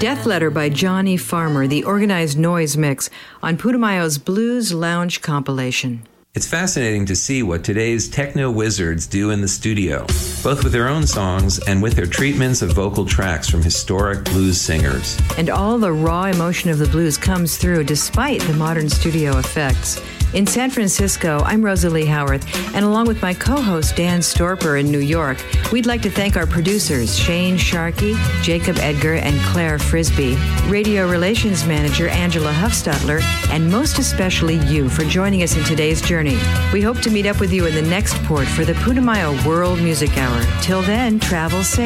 Death Letter by Johnny Farmer, the organized noise mix on Putumayo's Blues Lounge compilation. It's fascinating to see what today's techno wizards do in the studio, both with their own songs and with their treatments of vocal tracks from historic blues singers. And all the raw emotion of the blues comes through despite the modern studio effects. In San Francisco, I'm Rosalie Howarth, and along with my co-host Dan Storper in New York, we'd like to thank our producers Shane Sharkey, Jacob Edgar, and Claire Frisbee, radio relations manager Angela Huffstutler, and most especially you for joining us in today's journey. We hope to meet up with you in the next port for the Putumayo World Music Hour. Till then, travel safe.